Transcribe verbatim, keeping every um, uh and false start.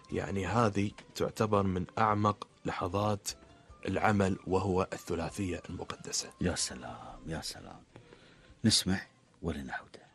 يعني هذه تعتبر من أعمق لحظات العمل، وهو الثلاثية المقدسة. يا سلام يا سلام، نسمع ولنعود.